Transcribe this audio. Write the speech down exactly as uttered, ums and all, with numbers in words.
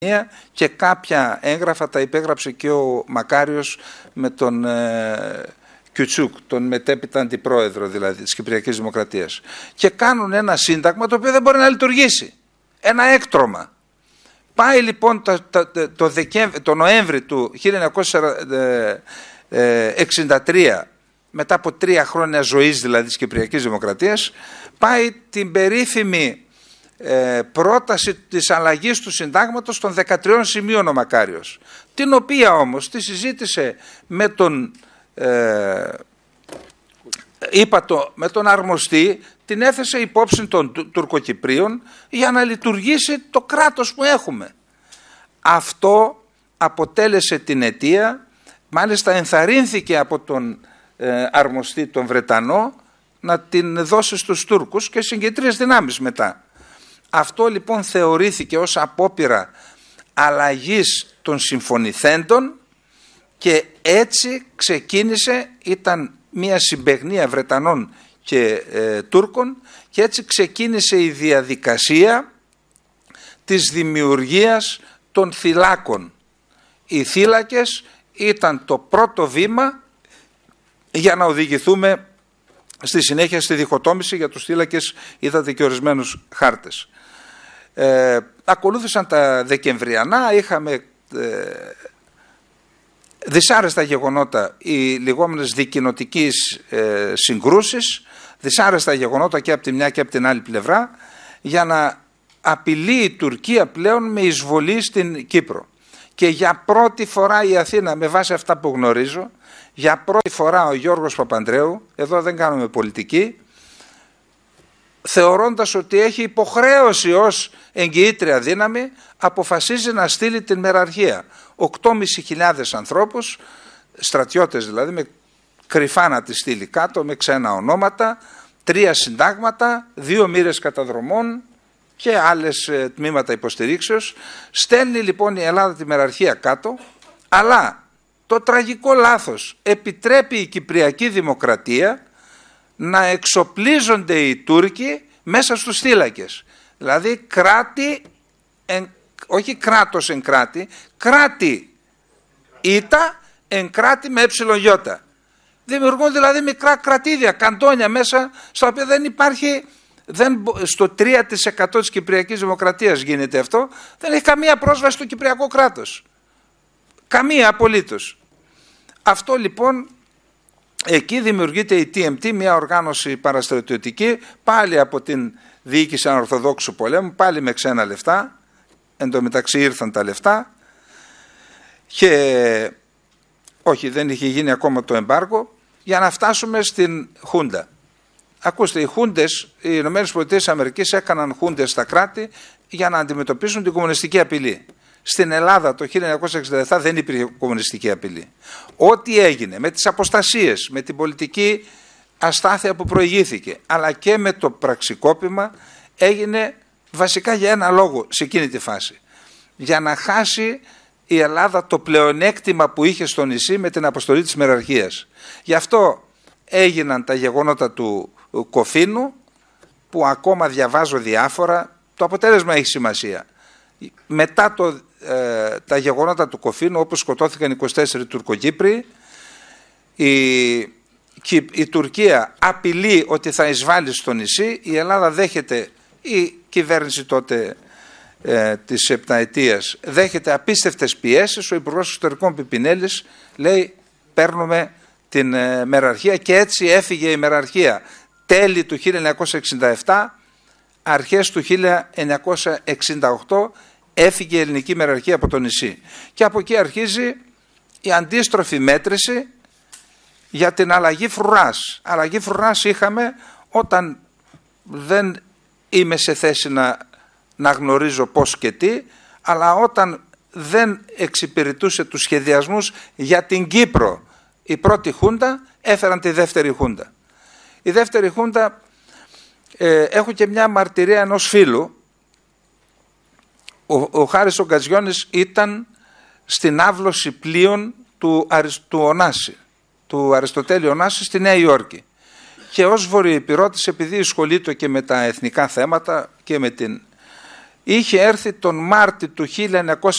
και κάποια έγγραφα τα υπέγραψε και ο Μακάριος με τον ε, Κιουτσούκ, τον μετέπειτα αντιπρόεδρο δηλαδή της Κυπριακής Δημοκρατίας, και κάνουν ένα σύνταγμα το οποίο δεν μπορεί να λειτουργήσει, ένα έκτρωμα. Πάει λοιπόν το, το, το, Δεκέμβρη, το Νοέμβρη του χίλια εννιακόσια εξήντα τρία, μετά από τρία χρόνια ζωής δηλαδή της Κυπριακής Δημοκρατίας, πάει την περίφημη ε, πρόταση της αλλαγής του συντάγματος των δεκατριών σημείων ο Μακάριος, την οποία όμως τη συζήτησε με τον ε, είπα το, με τον αρμοστή, την έθεσε υπόψη των του, Τουρκοκυπρίων για να λειτουργήσει το κράτος που έχουμε. Αυτό αποτέλεσε την αιτία, μάλιστα ενθαρρύνθηκε από τον ε, αρμοστή τον Βρετανό να την δώσει στους Τούρκους και συγκεντρίες δυνάμεις μετά. Αυτό λοιπόν θεωρήθηκε ως απόπειρα αλλαγής των συμφωνηθέντων και έτσι ξεκίνησε, ήταν μια συμπαιγνία Βρετανών και ε, Τούρκων, και έτσι ξεκίνησε η διαδικασία της δημιουργίας των θυλάκων. Οι θύλακες ήταν το πρώτο βήμα για να οδηγηθούμε στη συνέχεια στη διχοτόμηση. Για τους θύλακες είδατε και ορισμένους χάρτες. Ε, ακολούθησαν τα Δεκεμβριανά, είχαμε ε, δυσάρεστα γεγονότα, οι λεγόμενες δικοινοτικής ε, συγκρούσεις, δυσάρεστα γεγονότα και από τη μια και από την άλλη πλευρά, για να απειλεί η Τουρκία πλέον με εισβολή στην Κύπρο. Και για πρώτη φορά η Αθήνα, με βάση αυτά που γνωρίζω, για πρώτη φορά ο Γιώργος Παπανδρέου, εδώ δεν κάνουμε πολιτική, θεωρώντας ότι έχει υποχρέωση ως εγγυήτρια δύναμη, αποφασίζει να στείλει την μεραρχία. οκτώ χιλιάδες πεντακόσιους ανθρώπους, στρατιώτες δηλαδή, με κρυφά να τη στείλει κάτω, με ξένα ονόματα, τρία συντάγματα, δύο μοίρες καταδρομών και άλλες ε, τμήματα υποστηρίξεως. Στέλνει λοιπόν η Ελλάδα τη μεραρχία κάτω, αλλά το τραγικό λάθος, επιτρέπει η Κυπριακή Δημοκρατία να εξοπλίζονται οι Τούρκοι μέσα στους θύλακες. Δηλαδή κράτη, εν, όχι κράτος εν κράτη, κράτη ήτα εν κράτη με εψιλογιώτα. Δημιουργούν δηλαδή μικρά κρατήδια, καντόνια μέσα, στα οποία δεν υπάρχει, δεν, στο τρία τοις εκατό της Κυπριακής Δημοκρατίας γίνεται αυτό, δεν έχει καμία πρόσβαση στο Κυπριακό κράτος. Καμία απολύτως. Αυτό λοιπόν, εκεί δημιουργείται η τι εμ τι, μια οργάνωση παραστρατιωτική, πάλι από την διοίκηση Ανορθοδόξου πολέμου, πάλι με ξένα λεφτά. Εν τω μεταξύ ήρθαν τα λεφτά και όχι, δεν είχε γίνει ακόμα το εμπάργο, για να φτάσουμε στην Χούντα. Ακούστε, οι Χούντες, οι Ηνωμένες Πολιτείες Αμερικής έκαναν Χούντες στα κράτη για να αντιμετωπίσουν την κομμουνιστική απειλή. Στην Ελλάδα το χίλια εννιακόσια εξήντα επτά δεν υπήρχε κομμουνιστική απειλή. Ό,τι έγινε με τις αποστασίες, με την πολιτική αστάθεια που προηγήθηκε, αλλά και με το πραξικόπημα, έγινε βασικά για ένα λόγο σε εκείνη τη φάση. Για να χάσει η Ελλάδα το πλεονέκτημα που είχε στο νησί με την αποστολή της μεραρχίας. Γι' αυτό έγιναν τα γεγονότα του Κοφίνου, που ακόμα διαβάζω διάφορα, το αποτέλεσμα έχει σημασία. Μετά το, ε, τα γεγονότα του Κοφίνου, όπως σκοτώθηκαν είκοσι τέσσερις Τουρκοκύπριοι, η, η Τουρκία απειλεί ότι θα εισβάλλει στο νησί, η Ελλάδα δέχεται, η κυβέρνηση τότε ε, της επταετίας δέχεται απίστευτες πιέσεις. Ο Υπουργός Εξωτερικών Πιπινέλης λέει παίρνουμε την ε, μεραρχία, και έτσι έφυγε η μεραρχία τέλη του χίλια εννιακόσια εξήντα επτά, αρχές του χίλια εννιακόσια εξήντα οκτώ έφυγε η ελληνική μεραρχία από το νησί. Και από εκεί αρχίζει η αντίστροφη μέτρηση για την αλλαγή φρουράς. Αλλαγή φρουράς είχαμε όταν δεν είμαι σε θέση να, να γνωρίζω πώς και τι, αλλά όταν δεν εξυπηρετούσε τους σχεδιασμούς για την Κύπρο η πρώτη Χούντα, έφεραν τη δεύτερη Χούντα. Η δεύτερη Χούντα, ε, έχω και μια μαρτυρία ενός φίλου. Ο, ο Χάρης ο Γκατζιώνης ήταν στην άβλωση πλοίων του, του Ωνάση, του Αριστοτέλη Ωνάση στη Νέα Υόρκη. Και ως βορειοϊπηρώτης, επειδή ασχολείται και με τα εθνικά θέματα και με την... είχε έρθει τον Μάρτιο του χίλια εννιακόσια